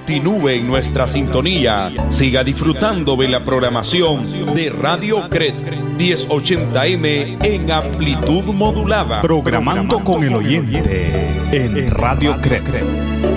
continúe en nuestra sintonía. Siga disfrutando de la programación de Radio CRED 1080M en amplitud modulada. Programando con el oyente en Radio CRED.